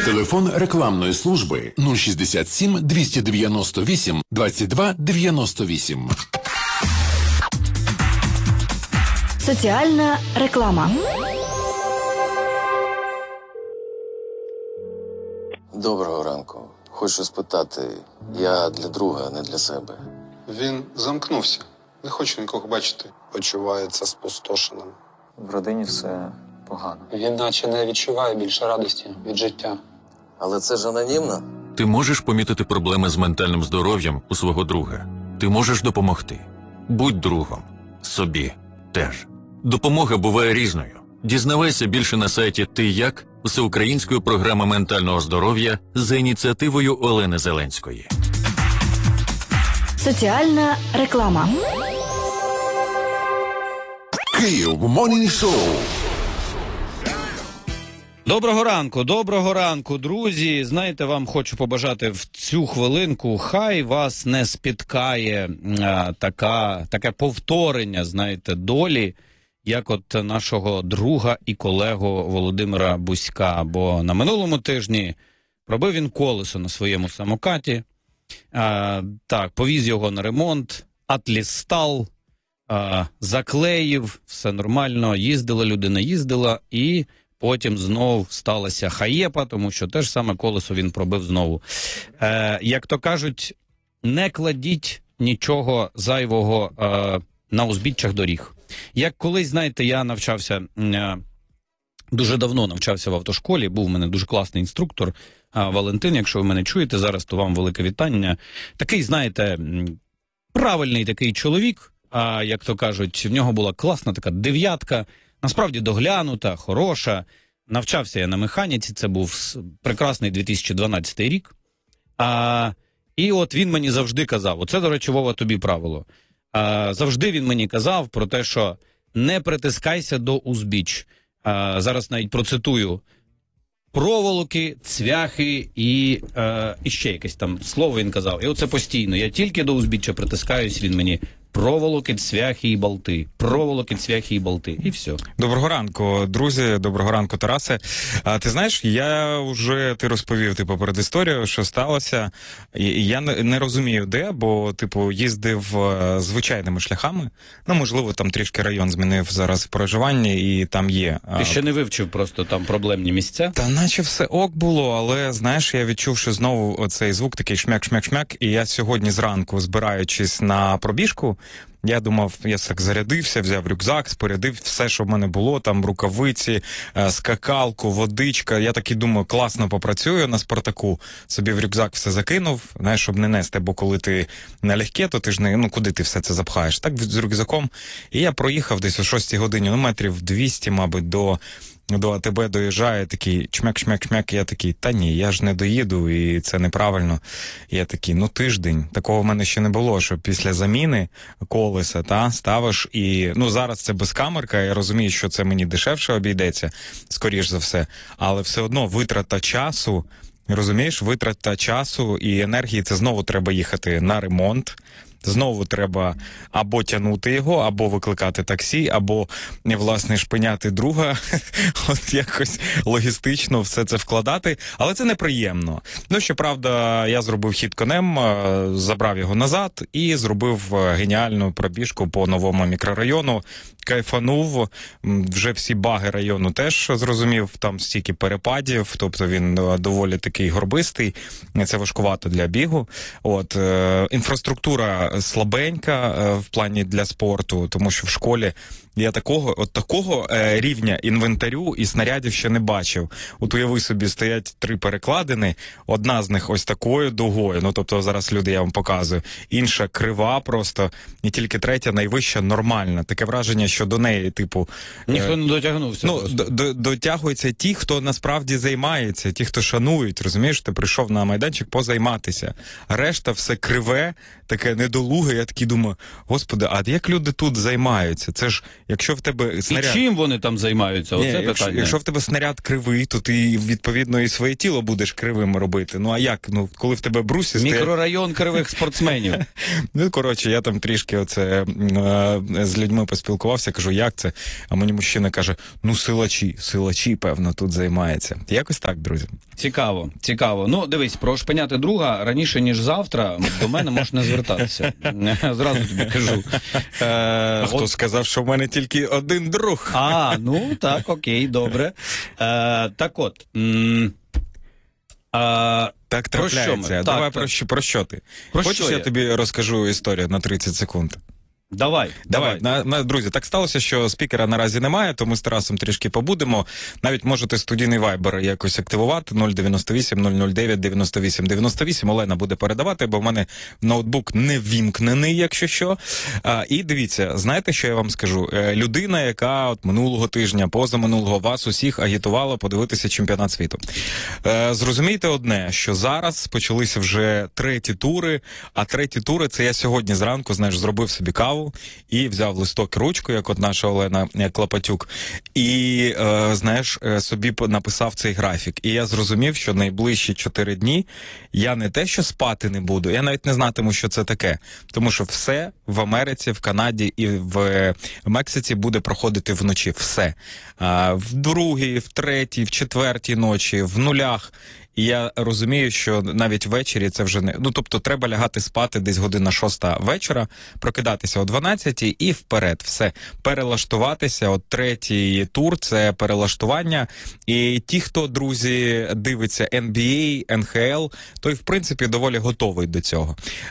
Телефон рекламної служби 067 298 22 98. Соціальна реклама. Доброго ранку. Хочу спитати, я для друга, не для себе. Він замкнувся. Не хоче нікого бачити. Почувається спустошеним. В родині все погано. Він наче не відчуває більше радості від життя. Але це ж анонімно. Ти можеш помітити проблеми з ментальним здоров'ям у свого друга. Ти можеш допомогти. Будь другом. Собі теж. Допомога буває різною. Дізнавайся більше на сайті «Ти як» всеукраїнської програми ментального здоров'я за ініціативою Олени Зеленської. Соціальна реклама. Київ Морнінг Шоу. Доброго ранку, друзі. Знаєте, вам хочу побажати в цю хвилинку, хай вас не спіткає таке повторення, знаєте, долі, як от нашого друга і колегу Володимира Бузька. Бо на минулому тижні пробив він колесо на своєму самокаті, повіз його на ремонт, отлістав, заклеїв, все нормально, людина їздила, і потім знов сталася хаєпа, тому що те ж саме колесо він пробив знову. Як то кажуть, не кладіть нічого зайвого на узбіччях доріг. Як колись, знаєте, я навчався, дуже давно навчався в автошколі, був у мене дуже класний інструктор Валентин, якщо ви мене чуєте зараз, то вам велике вітання. Такий, знаєте, правильний такий чоловік, як то кажуть, в нього була класна така дев'ятка, насправді доглянута, хороша. Навчався я на механіці, це був прекрасний 2012 рік. І от він мені завжди казав, оце, до речі, Вова, тобі правило. Завжди він мені казав про те, що не притискайся до узбіч. Зараз навіть процитую. Проволоки, цвяхи і ще якесь там слово він казав. І оце постійно. Я тільки до узбіччя притискаюсь, він мені проволоки, цвяхи і болти. Проволоки, цвяхи і болти. І все. Доброго ранку, друзі. Доброго ранку, Тарасе. Ти знаєш, ти розповів, перед історією, що сталося. І я не розумію, де, бо, їздив звичайними шляхами. Можливо, там трішки район змінив зараз проживання, і там є. Ти ще не вивчив просто там проблемні місця? Та наче все ок було, але, знаєш, я відчув, що знову оцей звук такий шмяк-шмяк-шмяк, і я сьогодні зранку, збираючись на пробіжку, я думав, я так зарядився, взяв рюкзак, спорядив все, що в мене було, там рукавиці, скакалку, водичка. Я так і думаю, класно попрацюю на Спартаку. Собі в рюкзак все закинув, знаєш, щоб не нести, бо коли ти налегке, то ти ж не, куди ти все це запхаєш? Так, з рюкзаком. І я проїхав десь о 6 годині, метрів 200, мабуть, до АТБ доїжджає, такий чмяк-чмяк-чмяк, я такий, та ні, я ж не доїду, і це неправильно. Я такий, тиждень, такого в мене ще не було, що після заміни колеса, ставиш і, зараз це безкамерка, я розумію, що це мені дешевше обійдеться, скоріш за все, але все одно витрата часу, розумієш, витрата часу і енергії, це знову треба їхати на ремонт, знову треба або тягнути його, або викликати таксі, або, власне, шпиняти друга, от якось логістично все це вкладати, але це неприємно. Щоправда, я зробив хід конем, забрав його назад і зробив геніальну пробіжку по новому мікрорайону, кайфанув, вже всі баги району теж зрозумів, там стільки перепадів, тобто він доволі такий горбистий, це важкувато для бігу. Інфраструктура слабенька в плані для спорту, тому що в школі я такого рівня інвентарю і снарядів ще не бачив. Уяви собі, стоять 3 перекладини, одна з них ось такою дугою, тобто зараз люди, я вам показую, інша крива просто, і тільки третя, найвища, нормальна. Таке враження, що до неї, ніхто не дотягнувся. Дотягуються ті, хто насправді займається, ті, хто шанують, розумієш, ти прийшов на майданчик позайматися. Решта все криве, таке недолуге, я такий думаю, господи, а як люди тут займаються? Це ж, якщо в тебе снаряд... І чим вони там займаються? Оце питання. Якщо в тебе снаряд кривий, то ти, відповідно, і своє тіло будеш кривим робити. А як? Коли в тебе брусі... Мікрорайон кривих спортсменів. Я там трішки з людьми поспілкувався, кажу, як це? А мені мужчина каже, силачі, певно, тут займається. Якось так, друзі. Цікаво, цікаво. Ну, дивись, про шпиняти друга раніше, ніж завтра, до мене можеш не звертатися. Зразу тобі кажу. Хто сказав, що в мене тільки один друг? Ну, так, окей, добре. Так от. Так про що трапляється. ми? Давай Так. про що ти? Про Хочеш, що я я? тобі розкажу історію на 30 секунд? Давай. Друзі, так сталося, що спікера наразі немає, тому з Тарасом трішки побудемо. Навіть можете студійний вайбер якось активувати 098 009 98 98. Олена буде передавати, бо в мене ноутбук не вімкнений, якщо що. І дивіться, знаєте, що я вам скажу? Людина, яка от минулого тижня, позаминулого вас усіх агітувала подивитися чемпіонат світу. Зрозумійте одне, що зараз почалися вже треті тури, а треті тури, це я сьогодні зранку, знаєш, зробив собі каву і взяв листок і ручку, як от наша Олена Клопотюк, і, знаєш, собі написав цей графік. І я зрозумів, що найближчі 4 дні я не те, що спати не буду, я навіть не знатиму, що це таке. Тому що все в Америці, в Канаді і в Мексиці буде проходити вночі. Все. В другій, в третій, в четвертій ночі, в нулях. І я розумію, що навіть ввечері це вже не... Ну, тобто, треба лягати спати десь година 6 вечора, прокидатися о 12 і вперед. Все. Перелаштуватися. От третій тур – це перелаштування. І ті, хто, друзі, дивиться NBA, NHL, той, в принципі, доволі готовий до цього.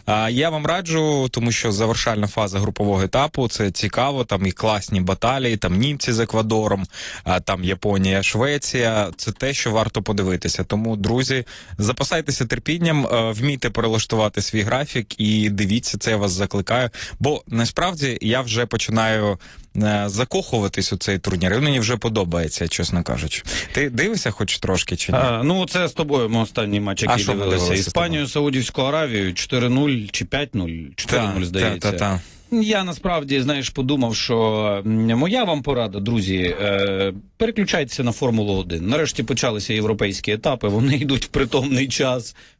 Я вам раджу, тому що завершальна фаза групового етапу – це цікаво, там і класні баталії, там німці з Еквадором, там Японія, Швеція. Це те, що варто подивитися. Тому, друзі, запасайтеся терпінням, вмійте перелаштувати свій графік і дивіться, це я вас закликаю. Бо, насправді, я вже починаю закохуватись у цей турнір, і мені вже подобається, чесно кажучи. Ти дивишся хоч трошки чи ні? Ну, це з тобою ми останній матч, який дивилися. Іспанію, Саудівську Аравію, 4-0 чи 5-0? 4-0, здається. Та. Я насправді, знаєш, подумав, що моя вам порада, друзі, переключайтеся на Формулу-1. Нарешті почалися європейські етапи, вони йдуть в притомний час. В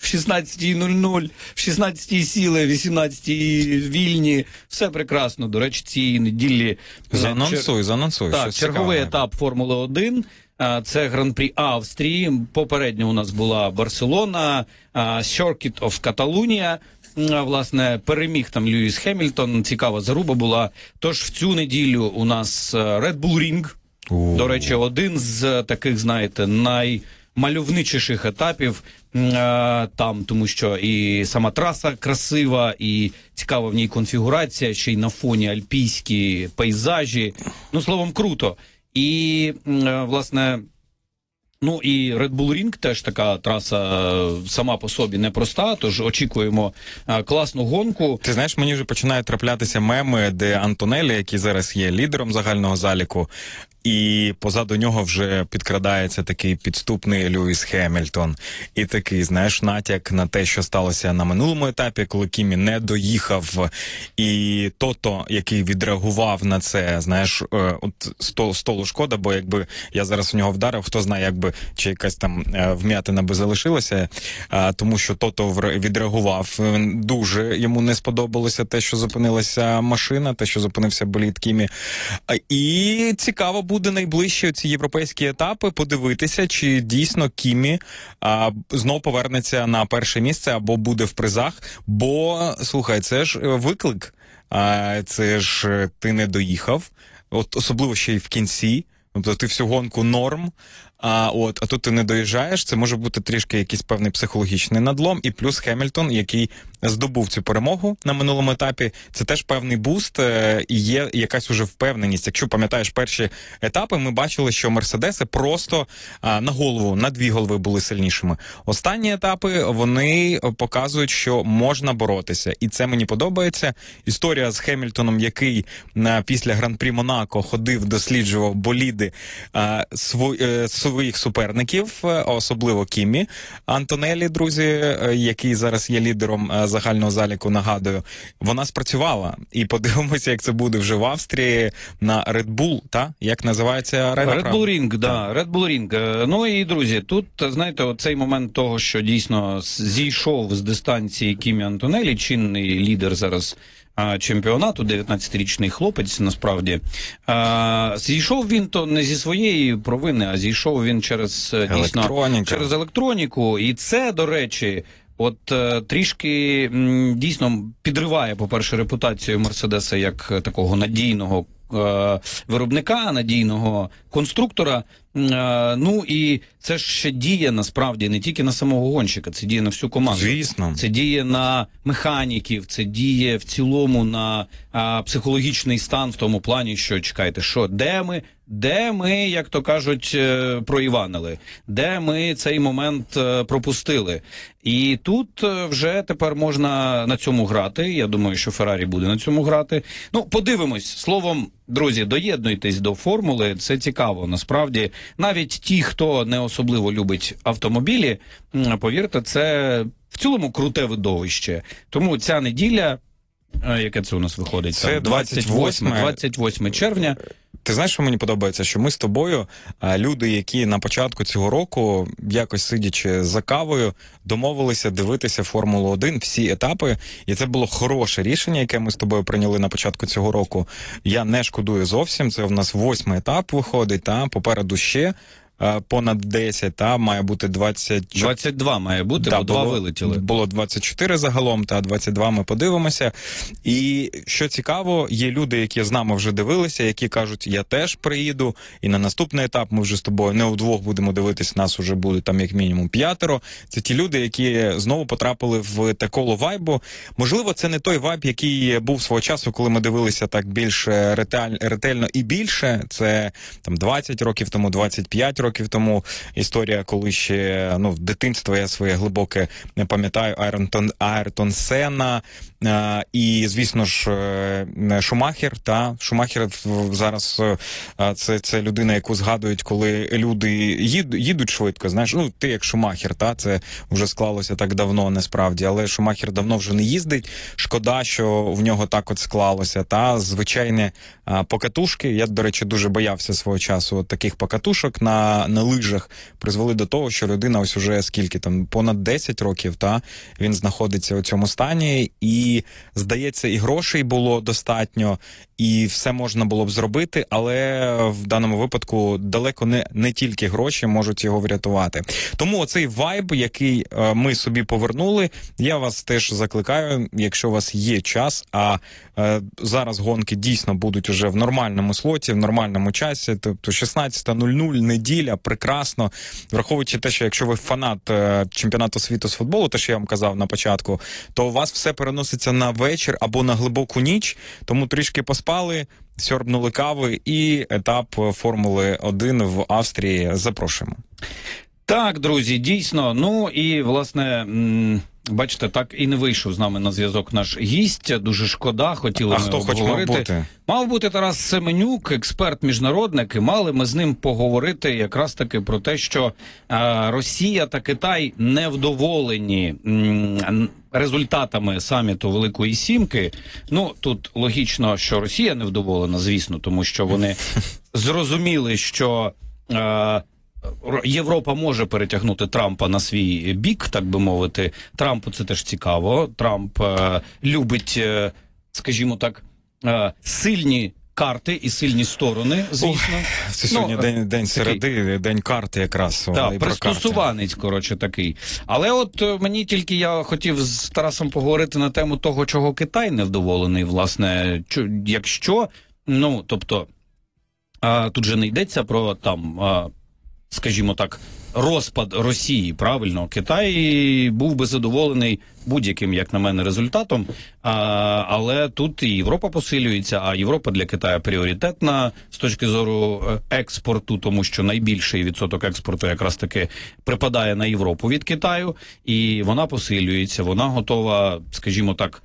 16:00, в 16:00 сіли, в 18:00 вільні. Все прекрасно. До речі, цієї неділі... Занонсуй. Так, черговий етап Формули-1. Це Гран-прі Австрії. Попередньо у нас була Барселона, Circuit of Catalonia. Власне, переміг там Льюіс Хемільтон, цікава заруба була. Тож в цю неділю у нас Red Bull Ring. До речі, один з таких, знаєте, наймальовничіших етапів там, тому що і сама траса красива, і цікава в ній конфігурація, ще й на фоні альпійські пейзажі. Ну, словом, круто. І, власне... Ну і Red Bull Ring теж така траса сама по собі непроста, тож очікуємо класну гонку. Ти знаєш, мені вже починають траплятися меми, де Антонелі, який зараз є лідером загального заліку, і позаду нього вже підкрадається такий підступний Льюіс Хемільтон. І такий, знаєш, натяк на те, що сталося на минулому етапі, коли Кімі не доїхав. І Тото, який відреагував на це, знаєш, от столу шкода, бо якби я зараз в нього вдарив, хто знає, якби чи якась там вм'ятина би залишилася, тому що Тото відреагував. Дуже йому не сподобалося те, що зупинилася машина, те, що зупинився болід Кімі. І цікаво буде найближчі ці європейські етапи подивитися, чи дійсно Кімі знов повернеться на перше місце або буде в призах. Бо, слухай, це ж виклик, це ж ти не доїхав, от особливо ще й в кінці, тобто ти всю гонку норм, а тут ти не доїжджаєш, це може бути трішки якийсь певний психологічний надлом, і плюс Хемільтон, який здобув цю перемогу на минулому етапі, це теж певний буст, і є якась уже впевненість. Якщо пам'ятаєш перші етапи, ми бачили, що Мерседеси просто на голову, на 2 голови були сильнішими. Останні етапи, вони показують, що можна боротися, і це мені подобається. Історія з Хемільтоном, який після Гран-прі Монако ходив, досліджував боліди своїх суперників, особливо Кімі. Антонелі, друзі, який зараз є лідером загального заліку, нагадую, вона спрацювала. І подивимося, як це буде вже в Австрії на Red Bull, та? Як називається арена? Red Bull Ring, да, Red Bull Ring. Ну і, друзі, тут, знаєте, оцей момент того, що дійсно зійшов з дистанції Кімі Антонелі, чинний лідер зараз чемпіонату, 19-річний хлопець, насправді. Зійшов він то не зі своєї провини, а зійшов він через через електроніку. І це, до речі, от трішки дійсно підриває, по-перше, репутацію Мерседеса як такого надійного виробника, надійного конструктора. Ну і це ж ще діє насправді не тільки на самого гонщика, це діє на всю команду. Звісно. Це діє на механіків, це діє в цілому на психологічний стан в тому плані, що, чекайте, що, де ми, як то кажуть, проіванили, де ми цей момент пропустили. І тут вже тепер можна на цьому грати. Я думаю, що Феррарі буде на цьому грати. Ну, подивимось. Словом, друзі, доєднуйтесь до формули. Це цікаво. Насправді, навіть ті, хто не особливо любить автомобілі, повірте, це в цілому круте видовище. Тому ця неділя, яке це у нас виходить? Це 28 червня. Ти знаєш, що мені подобається? Що ми з тобою, люди, які на початку цього року, якось сидячи за кавою, домовилися дивитися Формулу-1, всі етапи. І це було хороше рішення, яке ми з тобою прийняли на початку цього року. Я не шкодую зовсім. Це в нас 8-й етап виходить, попереду ще понад 10, має бути 22 має бути, бо 2 вилетіли. Було 24 загалом, 22 ми подивимося. І що цікаво, є люди, які з нами вже дивилися, які кажуть, я теж приїду, і на наступний етап ми вже з тобою не удвох будемо дивитись, нас вже буде там як мінімум 5. Це ті люди, які знову потрапили в те коло вайбу. Можливо, це не той вайб, який був свого часу, коли ми дивилися так більш ретельно і більше. Це там 20 років тому, 25 років тому історія, коли ще дитинство я своє глибоке не пам'ятаю, Айртон Сенна і, звісно ж, Шумахер. Шумахер зараз це людина, яку згадують, коли люди їдуть швидко. Знаєш, ти як Шумахер, це вже склалося так давно, насправді, але Шумахер давно вже не їздить. Шкода, що в нього так от склалося. Звичайні покатушки. Я, до речі, дуже боявся свого часу таких покатушок на лижах, призвели до того, що людина ось уже скільки там, понад 10 років, він знаходиться у цьому стані, і, здається, і грошей було достатньо, і все можна було б зробити, але в даному випадку далеко не тільки гроші можуть його врятувати. Тому оцей вайб, який ми собі повернули, я вас теж закликаю, якщо у вас є час, а зараз гонки дійсно будуть уже в нормальному слоті, в нормальному часі, тобто 16:00, неділя, прекрасно. Враховуючи те, що якщо ви фанат чемпіонату світу з футболу, те, що я вам казав на початку, то у вас все переноситься на вечір або на глибоку ніч, тому трішки поспали, сьорбнули кави і етап Формули-1 в Австрії запрошуємо. Так, друзі, дійсно. Ну і, власне, бачите, так і не вийшов з нами на зв'язок наш гість. Дуже шкода, хотіли ми обговорити. Мав бути Тарас Семенюк, експерт-міжнародник, і мали ми з ним поговорити якраз таки про те, що Росія та Китай невдоволені результатами саміту Великої Сімки. Ну, тут логічно, що Росія невдоволена, звісно, тому що вони зрозуміли, що Європа може перетягнути Трампа на свій бік, так би мовити. Трампу це теж цікаво. Трамп любить, скажімо так, сильні карти і сильні сторони, звісно. Це сьогодні день середи, день карти якраз. Так, пристосуванець, коротше, такий. Але от мені тільки я хотів з Тарасом поговорити на тему того, чого Китай невдоволений, власне. Якщо, тобто, тут же не йдеться про там, скажімо так, розпад Росії, правильно? Китай був би задоволений будь-яким, як на мене, результатом, але тут і Європа посилюється, а Європа для Китаю пріоритетна з точки зору експорту, тому що найбільший відсоток експорту якраз таки припадає на Європу від Китаю, і вона посилюється, вона готова, скажімо так,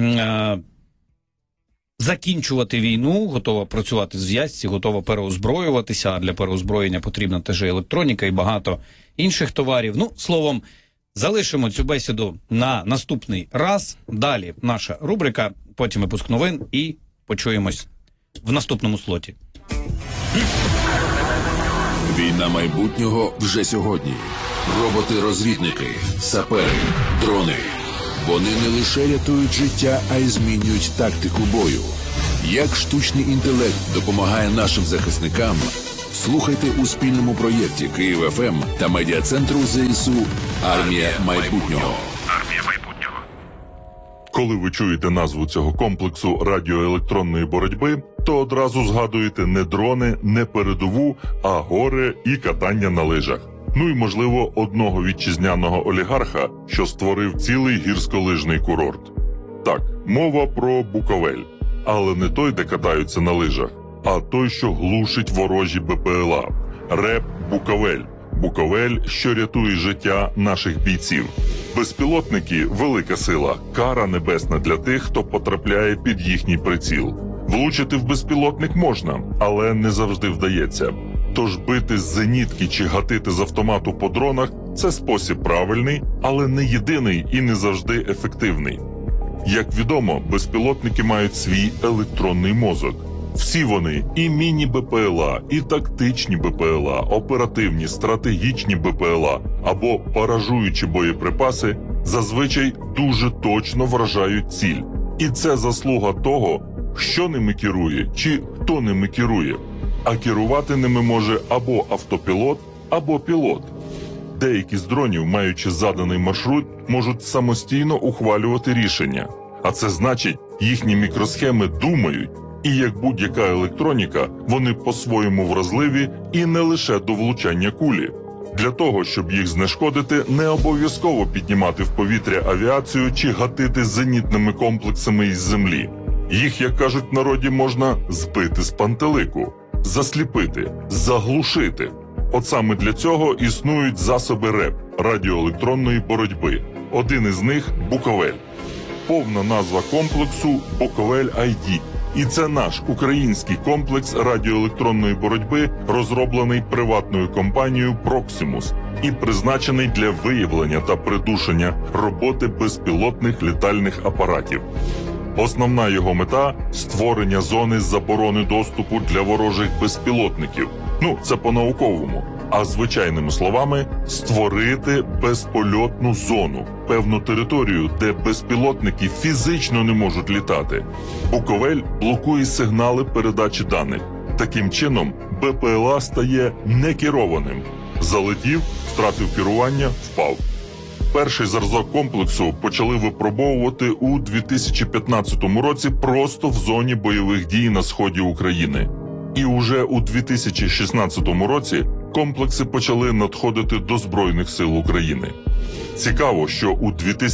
закінчувати війну, готова працювати в зв'язці, готова переозброюватися, а для переозброєння потрібна теж електроніка і багато інших товарів. Словом, залишимо цю бесіду на наступний раз. Далі наша рубрика, потім випуск новин і почуємось в наступному слоті. Війна майбутнього вже сьогодні. Роботи-розвідники, сапери, дрони. Вони не лише рятують життя, а й змінюють тактику бою. Як штучний інтелект допомагає нашим захисникам, слухайте у спільному проєкті Київ ФМ та медіа-центру ЗСУ «Армія майбутнього». Коли ви чуєте назву цього комплексу радіоелектронної боротьби, то одразу згадуєте не дрони, не передову, а гори і катання на лижах. Ну і, можливо, одного вітчизняного олігарха, що створив цілий гірськолижний курорт. Так, мова про Буковель. Але не той, де катаються на лижах, а той, що глушить ворожі БПЛА. РЕП «Буковель». Буковель, що рятує життя наших бійців. Безпілотники – велика сила, кара небесна для тих, хто потрапляє під їхній приціл. Влучити в безпілотник можна, але не завжди вдається. Тож бити з зенітки чи гатити з автомату по дронах – це спосіб правильний, але не єдиний і не завжди ефективний. Як відомо, безпілотники мають свій електронний мозок. Всі вони – і міні-БПЛА, і тактичні БПЛА, оперативні, стратегічні БПЛА або баражуючі боєприпаси – зазвичай дуже точно вражають ціль. І це заслуга того, що ними керує чи хто ними керує. А керувати ними може або автопілот, або пілот. Деякі з дронів, маючи заданий маршрут, можуть самостійно ухвалювати рішення. А це значить, їхні мікросхеми думають, і як будь-яка електроніка, вони по-своєму вразливі і не лише до влучання кулі. Для того, щоб їх знешкодити, не обов'язково піднімати в повітря авіацію чи гатити зенітними комплексами із землі. Їх, як кажуть в народі, можна збити з пантелику, засліпити, заглушити. От саме для цього існують засоби РЕП – радіоелектронної боротьби. Один із них – Буковель. Повна назва комплексу – Буковель ID. І це наш український комплекс радіоелектронної боротьби, розроблений приватною компанією Proximus і призначений для виявлення та придушення роботи безпілотних літальних апаратів. Основна його мета – створення зони заборони доступу для ворожих безпілотників. Ну, це по-науковому. А звичайними словами – створити безпольотну зону, певну територію, де безпілотники фізично не можуть літати. Буковель блокує сигнали передачі даних. Таким чином, БПЛА стає некерованим. Залетів, втратив керування, впав. Перший зразок комплексу почали випробовувати у 2015 році просто в зоні бойових дій на сході України. І уже у 2016 році комплекси почали надходити до Збройних сил України. Цікаво, що у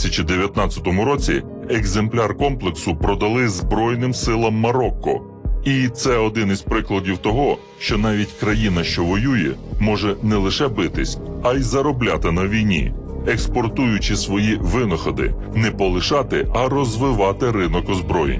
2019 році екземпляр комплексу продали Збройним силам Марокко. І це один із прикладів того, що навіть країна, що воює, може не лише битись, а й заробляти на війні, експортуючи свої винаходи, не полишати, а розвивати ринок озброєнь.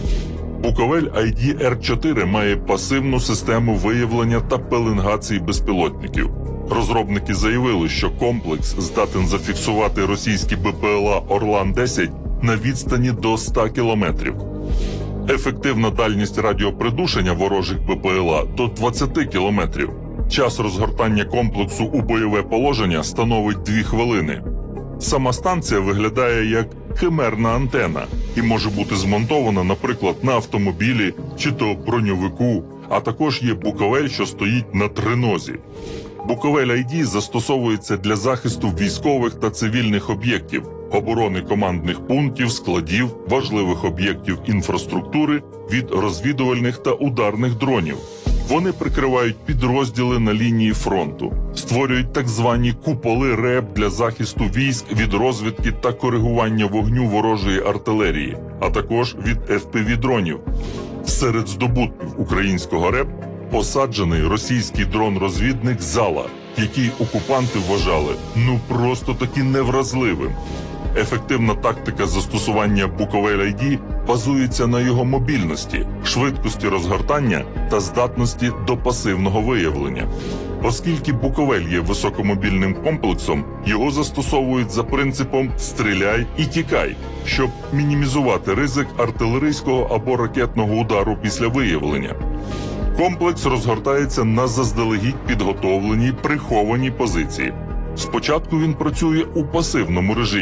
Буковель ID R4 має пасивну систему виявлення та пеленгації безпілотників. Розробники заявили, що комплекс здатен зафіксувати російські БПЛА «Орлан-10» на відстані до 100 кілометрів. Ефективна дальність радіопридушення ворожих БПЛА – до 20 кілометрів. Час розгортання комплексу у бойове положення становить 2 хвилини. Сама станція виглядає як химерна антена і може бути змонтована, наприклад, на автомобілі чи то броньовику, а також є Буковель, що стоїть на тринозі. Буковель ID застосовується для захисту військових та цивільних об'єктів, оборони командних пунктів, складів, важливих об'єктів інфраструктури від розвідувальних та ударних дронів. Вони прикривають підрозділи на лінії фронту, створюють так звані куполи РЕП для захисту військ від розвідки та коригування вогню ворожої артилерії, а також від FPV-дронів. Серед здобутків українського РЕП посаджений російський дрон-розвідник «Зала», який окупанти вважали просто таки невразливим. Ефективна тактика застосування Буковель ID базується на його мобільності, швидкості розгортання та здатності до пасивного виявлення. Оскільки Буковель є високомобільним комплексом, його застосовують за принципом «стріляй і тікай», щоб мінімізувати ризик артилерійського або ракетного удару після виявлення. Комплекс розгортається на заздалегідь підготовленій прихованій позиції. Спочатку він працює у пасивному режимі.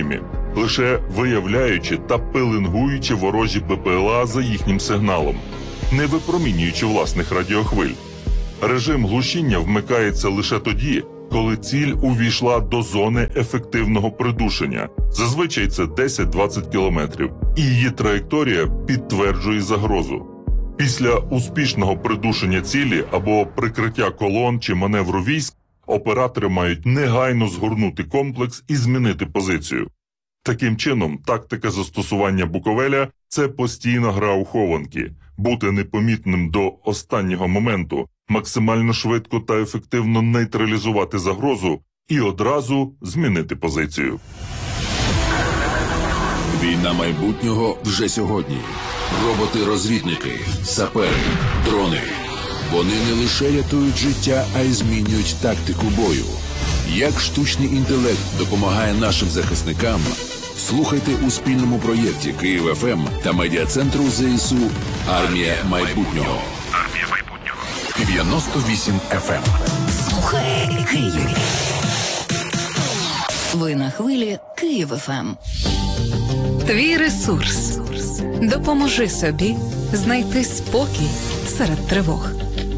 лише виявляючи та пеленгуючи ворожі БПЛА за їхнім сигналом, не випромінюючи власних радіохвиль. Режим глушіння вмикається лише тоді, коли ціль увійшла до зони ефективного придушення, зазвичай це 10-20 кілометрів, і її траєкторія підтверджує загрозу. Після успішного придушення цілі або прикриття колон чи маневру військ, оператори мають негайно згорнути комплекс і змінити позицію. Таким чином, тактика застосування Буковеля – це постійна гра у хованки, бути непомітним до останнього моменту, максимально швидко та ефективно нейтралізувати загрозу і одразу змінити позицію. Війна майбутнього вже сьогодні. Роботи-розвідники, сапери, дрони. Вони не лише рятують життя, а й змінюють тактику бою. Як штучний інтелект допомагає нашим захисникам, слухайте у спільному проєкті Київ ФМ та медіа-центру ЗСУ «Армія майбутнього». 98 FM. Слухай Київ. Ви на хвилі Київ ФМ. Твій ресурс. Допоможи собі знайти спокій серед тривог.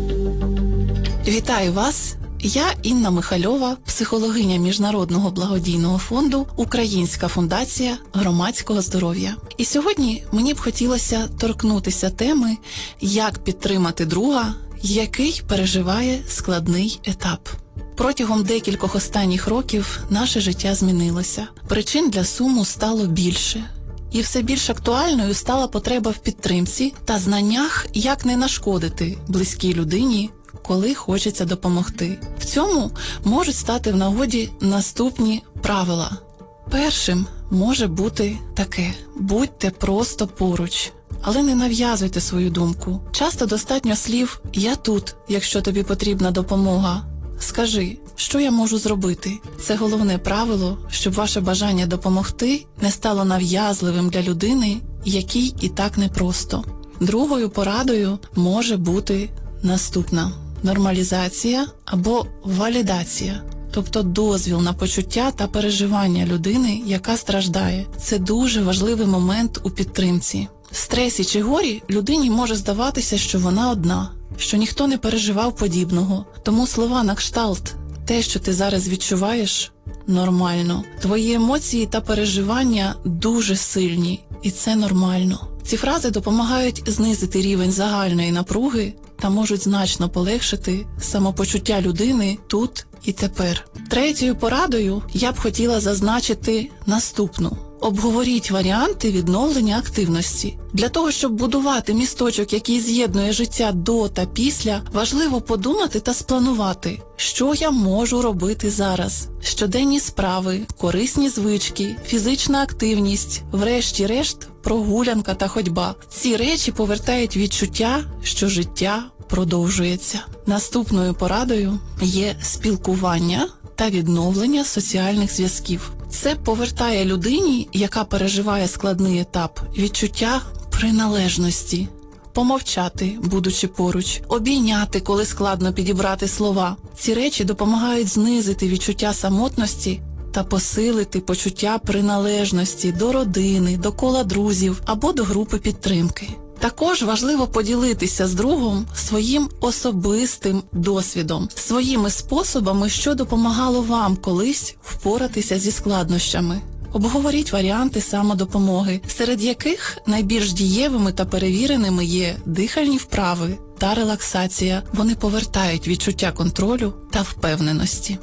Вітаю вас! Я Інна Михальова, психологиня Міжнародного благодійного фонду «Українська фундація громадського здоров'я». І сьогодні мені б хотілося торкнутися теми «Як підтримати друга, який переживає складний етап». Протягом декількох останніх років наше життя змінилося. Причин для суму стало більше. І все більш актуальною стала потреба в підтримці та знаннях, як не нашкодити близькій людині, коли хочеться допомогти. В цьому можуть стати в нагоді наступні правила. Першим може бути таке: будьте просто поруч, але не нав'язуйте свою думку. Часто достатньо слів «я тут, якщо тобі потрібна допомога». Скажи, що я можу зробити? Це головне правило, щоб ваше бажання допомогти не стало нав'язливим для людини, якій і так непросто. Другою порадою може бути наступна: нормалізація або валідація, тобто дозвіл на почуття та переживання людини, яка страждає. Це дуже важливий момент у підтримці. В стресі чи горі людині може здаватися, що вона одна, що ніхто не переживав подібного. Тому слова на кшталт «те, що ти зараз відчуваєш, нормально». Твої емоції та переживання дуже сильні, і це нормально. Ці фрази допомагають знизити рівень загальної напруги та можуть значно полегшити самопочуття людини тут і тепер. Третьою порадою я б хотіла зазначити наступну. Обговоріть варіанти відновлення активності. Для того, щоб будувати місточок, який з'єднує життя до та після, важливо подумати та спланувати, що я можу робити зараз. Щоденні справи, корисні звички, фізична активність, врешті-решт, прогулянка та ходьба. Ці речі повертають відчуття, що життя продовжується. Наступною порадою є спілкування та відновлення соціальних зв'язків. Це повертає людині, яка переживає складний етап, відчуття приналежності. Помовчати, будучи поруч, обійняти, коли складно підібрати слова. Ці речі допомагають знизити відчуття самотності та посилити почуття приналежності до родини, до кола друзів або до групи підтримки. Також важливо поділитися з другом своїм особистим досвідом, своїми способами, що допомагало вам колись впоратися зі складнощами. Обговоріть варіанти самодопомоги, серед яких найбільш дієвими та перевіреними є дихальні вправи та релаксація. Вони повертають відчуття контролю та впевненості.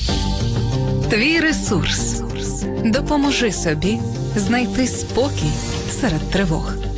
Твій ресурс. Допоможи собі знайти спокій серед тривог.